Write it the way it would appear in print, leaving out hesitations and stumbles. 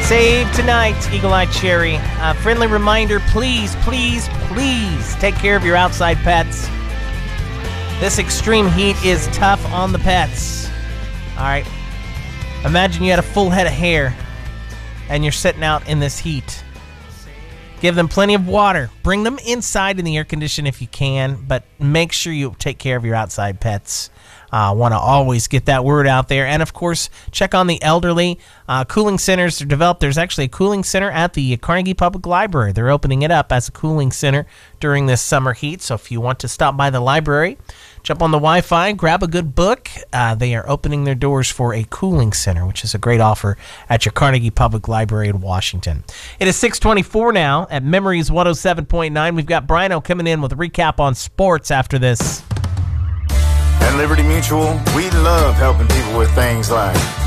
Save tonight, Eagle Eye Cherry. Friendly reminder, please take care of your outside pets. This extreme heat is tough on the pets. All right. Imagine you had a full head of hair and you're sitting out in this heat. Give them plenty of water. Bring them inside in the air condition if you can, but make sure you take care of your outside pets. Want to always get that word out there. And, of course, check on the elderly. Cooling centers are developed. There's actually a cooling center at the Carnegie Public Library. They're opening it up as a cooling center during this summer heat. So if you want to stop by the library, jump on the Wi-Fi, grab a good book. They are opening their doors for a cooling center, which is a great offer at your Carnegie Public Library in Washington. It is 6:24 now at Memories 107.9. We've got Brian coming in with a recap on sports after this. At Liberty Mutual, we love helping people with things like